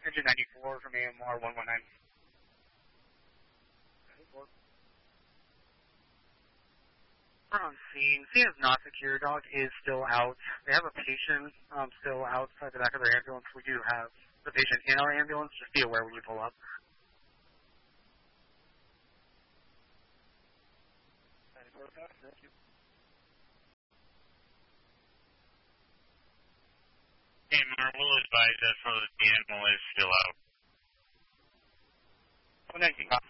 engine 94 from AMR 119. We're on scene. Scene is not secure. Dog is still out. They have a patient still outside the back of their ambulance. We do have the patient in our ambulance. Just be aware when you pull up. Thank you. AMR will advise that the animal is still out. 119.